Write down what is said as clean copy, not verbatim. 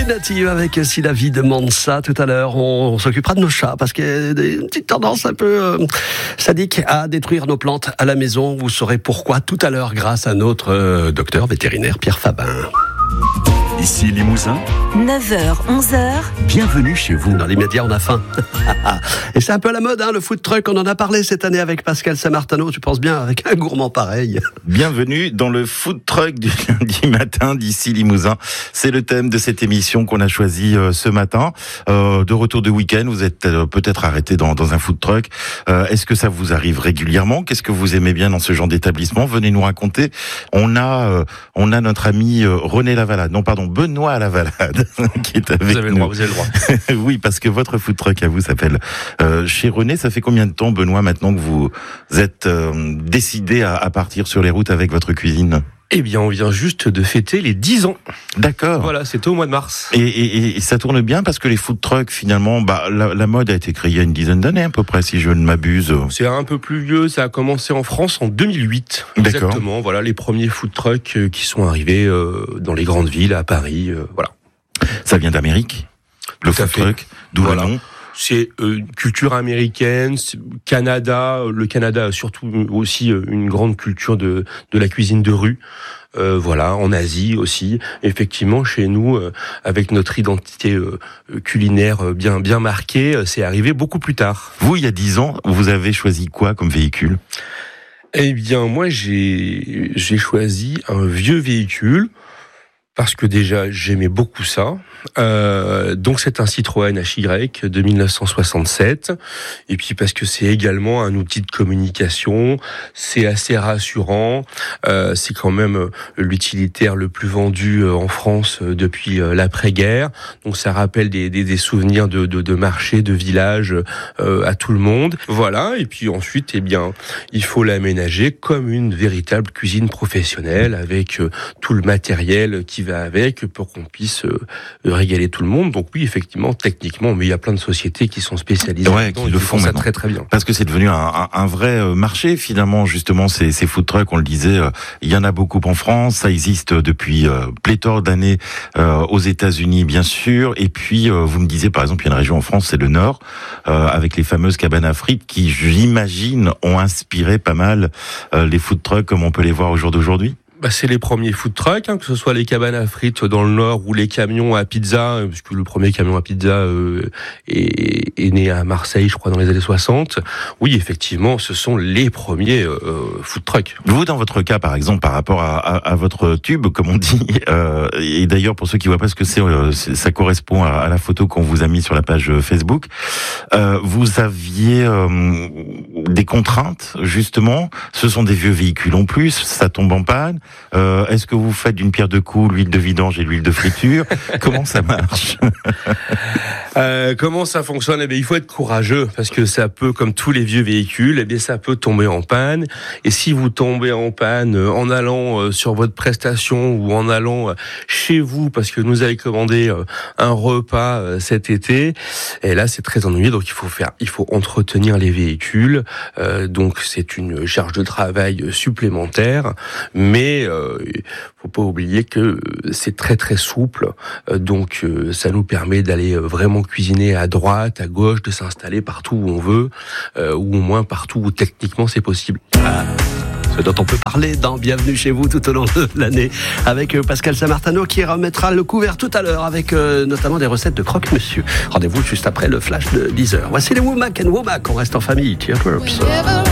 Native avec Si la vie demande ça. Tout à l'heure, on s'occupera de nos chats parce qu'il y a une petite tendance un peu sadique à détruire nos plantes à la maison. Vous saurez pourquoi tout à l'heure grâce à notre docteur vétérinaire Pierre Fabin. Ici Limousin, 9h, 11h. bienvenue chez vous. Dans l'immédiat, on a faim. Et c'est un peu la mode, le food truck. On en a parlé cette année avec Pascal Samartano. Tu penses bien avec un gourmand pareil. Bienvenue dans le food truck du lundi matin d'ici Limousin. C'est le thème de cette émission qu'on a choisi ce matin. De retour de week-end, vous êtes peut-être arrêté dans un food truck. Est-ce que ça vous arrive régulièrement ? Qu'est-ce que vous aimez bien dans ce genre d'établissement ? Venez nous raconter. On a notre ami René Lavalade. Non, pardon, Benoît Lavalade qui est avec nous. Vous avez le droit. Oui, parce que votre food truck à vous s'appelle chez René. Ça fait combien de temps, Benoît, maintenant que vous êtes décidé à partir sur les routes avec votre cuisine ? Eh bien, on vient juste de fêter les 10 ans. D'accord. Voilà, c'était au mois de mars. Et ça tourne bien parce que les food trucks, finalement, la mode a été créée il y a une dizaine d'années à peu près, si je ne m'abuse. C'est un peu plus vieux, ça a commencé en France en 2008. D'accord. Exactement, voilà, les premiers food trucks qui sont arrivés dans les grandes villes, à Paris, voilà. Ça vient d'Amérique, le Tout à food fait. truck, d'où Voilà. le nom. C'est une culture américaine, Canada. Le Canada a surtout aussi une grande culture de la cuisine de rue. Voilà, en Asie aussi. Effectivement, chez nous, avec notre identité culinaire bien marquée, c'est arrivé beaucoup plus tard. Vous, il y a 10 ans, vous avez choisi quoi comme véhicule ? Eh bien, moi, j'ai choisi un vieux véhicule. Parce que déjà, j'aimais beaucoup ça. Donc c'est un Citroën HY de 1967. Et puis parce que c'est également un outil de communication. C'est assez rassurant. C'est quand même l'utilitaire le plus vendu en France depuis l'après-guerre. Donc ça rappelle des souvenirs de marché, de village à tout le monde. Voilà. Et puis ensuite, eh bien, il faut l'aménager comme une véritable cuisine professionnelle avec tout le matériel qui va avec pour qu'on puisse régaler tout le monde. Donc oui, effectivement, techniquement, mais il y a plein de sociétés qui sont spécialisées qui le font ça maintenant. très très bien. Parce que c'est devenu un vrai marché, finalement, justement, ces food trucks, on le disait, il y en a beaucoup en France, ça existe depuis pléthore d'années aux États-Unis, bien sûr, et puis vous me disiez, par exemple, il y a une région en France, c'est le Nord, avec les fameuses cabanes à frites qui, j'imagine, ont inspiré pas mal les food trucks comme on peut les voir au jour d'aujourd'hui. C'est les premiers food trucks, que ce soit les cabanes à frites dans le Nord ou les camions à pizza, puisque le premier camion à pizza est né à Marseille, je crois, dans les années 60. Oui, effectivement, ce sont les premiers food trucks. Vous, dans votre cas, par exemple, par rapport à votre tube, comme on dit, et d'ailleurs, pour ceux qui voient pas ce que c'est, ça correspond à la photo qu'on vous a mis sur la page Facebook, vous aviez des contraintes, justement. Ce sont des vieux véhicules en plus, ça tombe en panne. Est-ce que vous faites d'une pierre deux coups l'huile de vidange et l'huile de friture ? Comment ça marche ? Comment ça fonctionne ? Il faut être courageux parce que ça peut, comme tous les vieux véhicules, ça peut tomber en panne. Et si vous tombez en panne en allant sur votre prestation ou en allant chez vous parce que nous avez commandé un repas cet été, et là c'est très ennuyeux. Donc il faut entretenir les véhicules. Donc c'est une charge de travail supplémentaire, mais faut pas oublier que c'est très très souple. Donc ça nous permet d'aller vraiment cuisiner à droite, à gauche, de s'installer partout où on veut, ou au moins partout où techniquement c'est possible. Ce dont on peut parler dans Bienvenue chez vous tout au long de l'année avec Pascal Samartano qui remettra le couvert tout à l'heure avec notamment des recettes de croque-monsieur. Rendez-vous juste après le flash de 10h. Voici les Womack and Womack, on reste en famille. Teardrops.